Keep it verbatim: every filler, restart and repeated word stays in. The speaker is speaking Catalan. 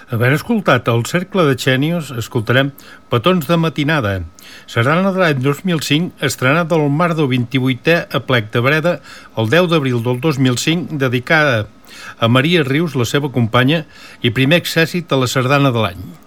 Havent escoltat el Cercle de Xènios, escoltarem Petons de matinada. Sardana de l'any dos mil cinc, estrenada al març del vint-i-vuitè aplec de Breda el deu d'abril del dos mil cinc, dedicada a Maria Rius, la seva companya, i primer accèssit a la Sardana de l'any.